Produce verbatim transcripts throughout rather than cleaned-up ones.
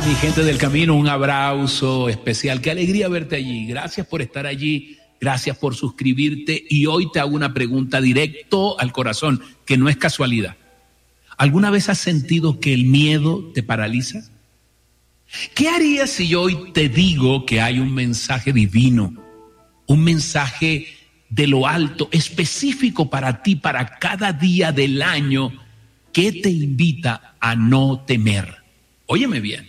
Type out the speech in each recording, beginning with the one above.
Mi gente del camino, un abrazo especial. Qué alegría verte allí. Gracias por estar allí. Gracias por suscribirte. Y hoy te hago una pregunta directo al corazón, que no es casualidad. ¿Alguna vez has sentido que el miedo te paraliza? ¿Qué harías si yo hoy te digo que hay un mensaje divino, un mensaje de lo alto, específico para ti, para cada día del año, que te invita a no temer? Óyeme bien.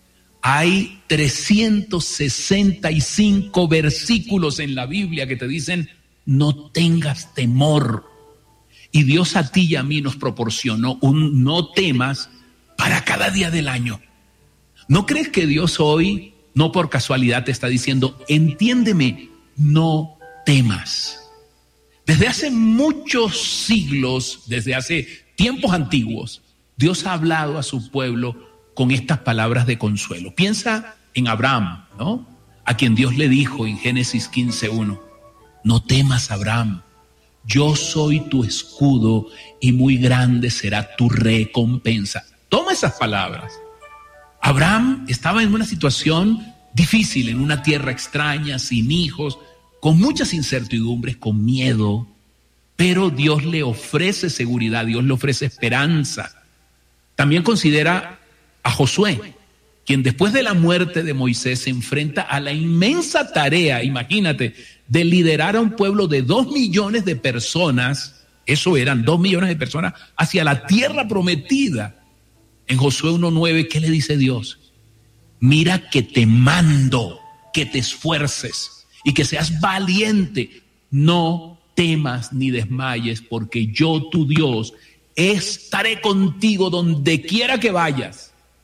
Hay trescientos sesenta y cinco versículos en la Biblia que te dicen no tengas temor. Y Dios a ti y a mí nos proporcionó un no temas para cada día del año. ¿No crees que Dios hoy, no por casualidad, te está diciendo, entiéndeme, no temas? Desde hace muchos siglos, desde hace tiempos antiguos, Dios ha hablado a su pueblo con estas palabras de consuelo. Piensa en Abraham, ¿no? A quien Dios le dijo en Génesis quince uno, no temas, Abraham, yo soy tu escudo y muy grande será tu recompensa. Toma esas palabras. Abraham estaba en una situación difícil, en una tierra extraña, sin hijos, con muchas incertidumbres, con miedo, pero Dios le ofrece seguridad, Dios le ofrece esperanza. También considera a Josué, quien después de la muerte de Moisés se enfrenta a la inmensa tarea, imagínate, de liderar a un pueblo de dos millones de personas, eso eran dos millones de personas, hacia la tierra prometida. En Josué uno nueve, ¿qué le dice Dios? Mira que te mando, que te esfuerces y que seas valiente, no temas ni desmayes, porque yo, tu Dios, estaré contigo donde quiera que vayas.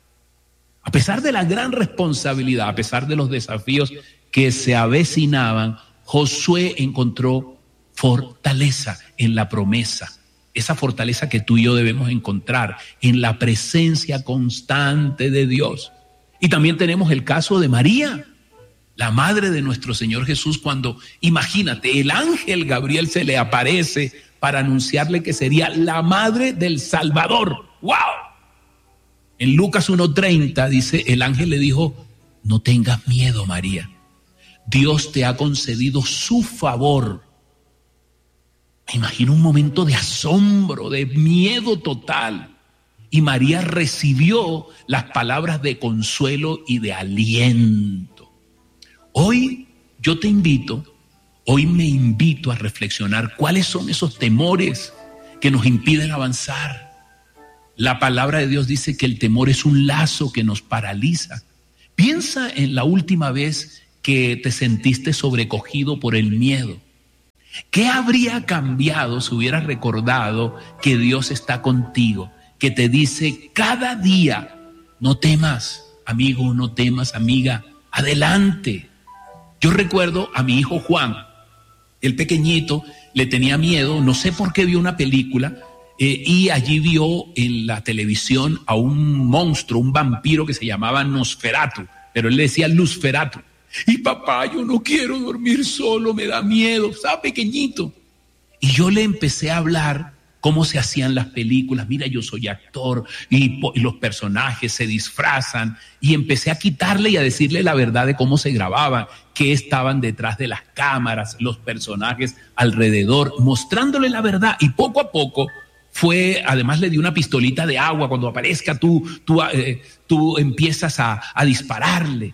A pesar de la gran responsabilidad, a pesar de los desafíos que se avecinaban, Josué encontró fortaleza en la promesa. Esa fortaleza que tú y yo debemos encontrar en la presencia constante de Dios. Y también tenemos el caso de María, la madre de nuestro Señor Jesús, cuando, imagínate, el ángel Gabriel se le aparece para anunciarle que sería la madre del Salvador. ¡Wow! En Lucas uno treinta dice, el ángel le dijo, no tengas miedo, María. Dios te ha concedido su favor. Me imagino un momento de asombro, de miedo total. Y María recibió las palabras de consuelo y de aliento. Hoy yo te invito, hoy me invito a reflexionar cuáles son esos temores que nos impiden avanzar. La palabra de Dios dice que el temor es un lazo que nos paraliza. Piensa en la última vez que te sentiste sobrecogido por el miedo. ¿Qué habría cambiado si hubieras recordado que Dios está contigo? Que te dice cada día, no temas, amigo, no temas, amiga, adelante. Yo recuerdo a mi hijo Juan, el pequeñito, le tenía miedo, no sé por qué vio una película, Eh, y allí vio en la televisión a un monstruo, un vampiro que se llamaba Nosferatu, pero él le decía Luzferatu. Y papá, yo no quiero dormir solo, me da miedo, estaba pequeñito. Y yo le empecé a hablar cómo se hacían las películas. Mira, yo soy actor y, y los personajes se disfrazan. Y empecé a quitarle y a decirle la verdad de cómo se grababan, qué estaban detrás de las cámaras, los personajes alrededor, mostrándole la verdad. Y poco a poco fue, además le di una pistolita de agua, cuando aparezca tú, tú, eh, tú empiezas a, a dispararle.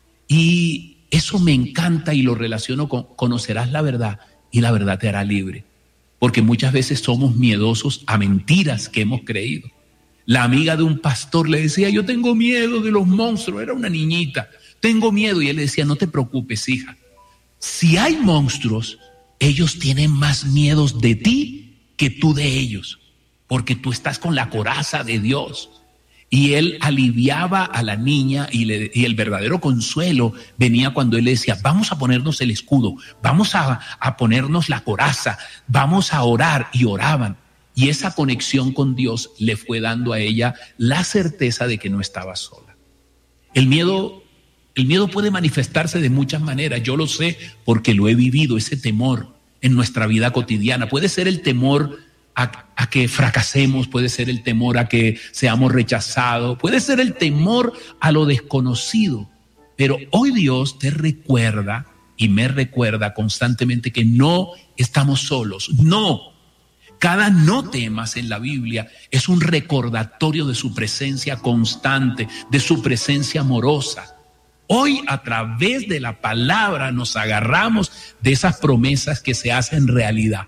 Y eso me encanta y lo relaciono con conocerás la verdad y la verdad te hará libre. Porque muchas veces somos miedosos a mentiras que hemos creído. La amiga de un pastor le decía, yo tengo miedo de los monstruos, era una niñita, tengo miedo. Y él le decía, no te preocupes, hija, si hay monstruos, ellos tienen más miedos de ti que tú de ellos. Porque tú estás con la coraza de Dios. Y él aliviaba a la niña y, le, y el verdadero consuelo venía cuando él le decía, vamos a ponernos el escudo, vamos a, a ponernos la coraza, vamos a orar. Y oraban. Y esa conexión con Dios le fue dando a ella la certeza de que no estaba sola. El miedo, el miedo puede manifestarse de muchas maneras. Yo lo sé porque lo he vivido, ese temor en nuestra vida cotidiana. Puede ser el temor a, a que fracasemos, puede ser el temor a que seamos rechazados, puede ser el temor a lo desconocido. Pero hoy Dios te recuerda y me recuerda constantemente que no estamos solos. No, cada no temas en la Biblia es un recordatorio de su presencia constante, de su presencia amorosa. Hoy, a través de la palabra, nos agarramos de esas promesas que se hacen realidad.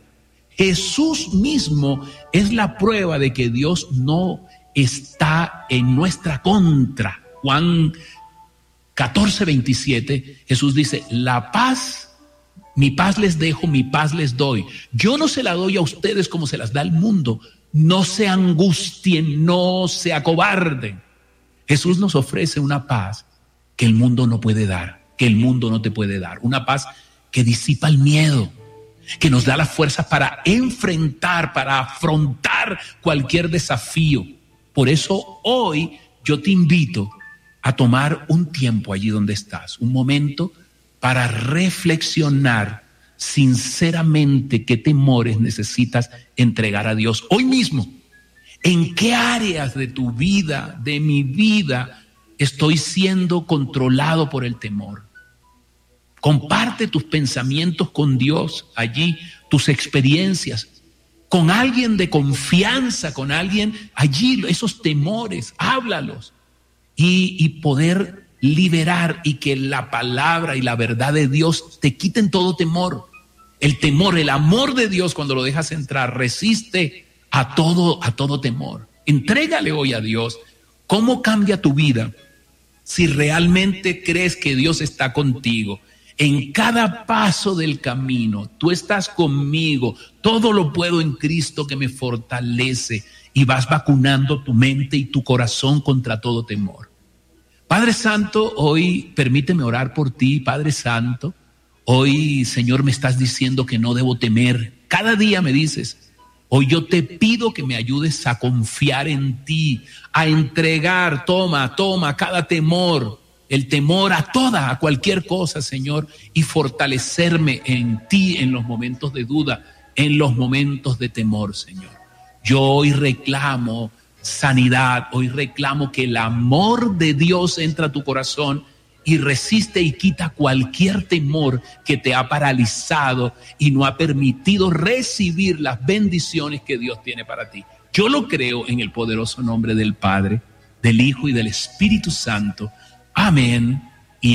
Jesús mismo es la prueba de que Dios no está en nuestra contra. Juan catorce, veintisiete, Jesús dice, la paz, mi paz les dejo, mi paz les doy. Yo no se la doy a ustedes como se las da el mundo. No se angustien, no se acobarden. Jesús nos ofrece una paz que el mundo no puede dar, que el mundo no te puede dar. Una paz que disipa el miedo, que nos da la fuerza para enfrentar, para afrontar cualquier desafío. Por eso hoy yo te invito a tomar un tiempo allí donde estás, un momento para reflexionar sinceramente qué temores necesitas entregar a Dios hoy mismo. ¿En qué áreas de tu vida, de mi vida, estoy siendo controlado por el temor? Comparte tus pensamientos con Dios allí, tus experiencias, con alguien de confianza, con alguien allí, esos temores, háblalos y, y poder liberar y que la palabra y la verdad de Dios te quiten todo temor. El temor, el amor de Dios cuando lo dejas entrar, resiste a todo, a todo temor. Entrégale hoy a Dios. ¿Cómo cambia tu vida si realmente crees que Dios está contigo? En cada paso del camino, tú estás conmigo, todo lo puedo en Cristo que me fortalece, y vas vacunando tu mente y tu corazón contra todo temor. Padre Santo, hoy permíteme orar por ti, Padre Santo. Hoy, Señor, me estás diciendo que no debo temer. Cada día me dices, hoy yo te pido que me ayudes a confiar en ti, a entregar, toma, toma cada temor, el temor a toda, a cualquier cosa, Señor, y fortalecerme en ti en los momentos de duda, en los momentos de temor, Señor. Yo hoy reclamo sanidad, hoy reclamo que el amor de Dios entra a tu corazón y resiste y quita cualquier temor que te ha paralizado y no ha permitido recibir las bendiciones que Dios tiene para ti. Yo lo creo en el poderoso nombre del Padre, del Hijo y del Espíritu Santo. Amén y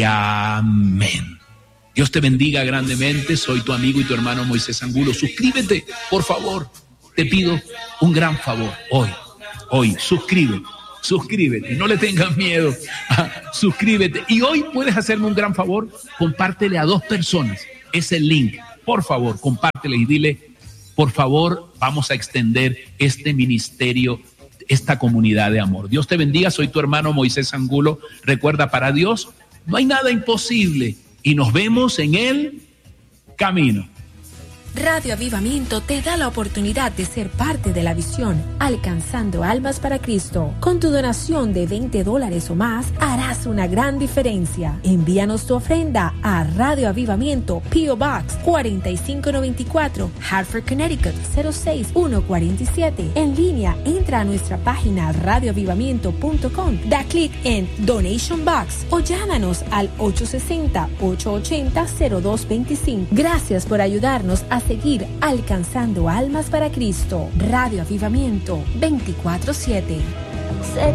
amén. Dios te bendiga grandemente. Soy tu amigo y tu hermano Moisés Angulo. Suscríbete, por favor. Te pido un gran favor hoy. Hoy, suscríbete. Suscríbete, no le tengas miedo. Suscríbete. Y hoy puedes hacerme un gran favor. Compártele a dos personas ese link. Por favor, compártele y dile, por favor, vamos a extender este ministerio, esta comunidad de amor. Dios te bendiga, soy tu hermano Moisés Angulo. Recuerda, para Dios no hay nada imposible y nos vemos en el camino. Radio Avivamiento te da la oportunidad de ser parte de la visión Alcanzando Almas para Cristo. Con tu donación de veinte dólares o más, harás una gran diferencia. Envíanos tu ofrenda a Radio Avivamiento, P O Box cuatro cinco nueve cuatro, Hartford, Connecticut cero seis uno cuatro siete. En línea, entra a nuestra página radio avivamiento punto com, da clic en Donation Box o llámanos al ocho seis cero, ocho ocho cero, cero dos dos cinco. Gracias por ayudarnos a seguir alcanzando almas para Cristo. Radio Avivamiento veinticuatro siete.